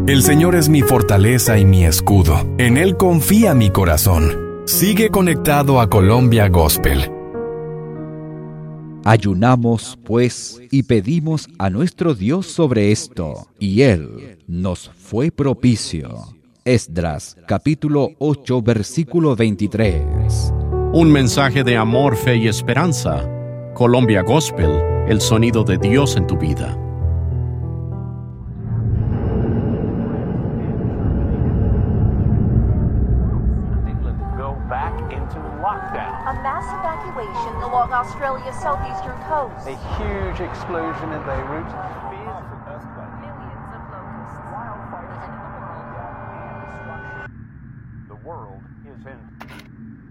El Señor es mi fortaleza y mi escudo. En Él confía mi corazón. Sigue conectado a Colombia Gospel. Ayunamos, pues, y pedimos a nuestro Dios sobre esto, y Él nos fue propicio. Esdras, capítulo 8, versículo 23. Un mensaje de amor, fe y esperanza. Colombia Gospel, el sonido de Dios en tu vida. A mass evacuation along Australia's southeastern coast. A huge explosion in Beirut.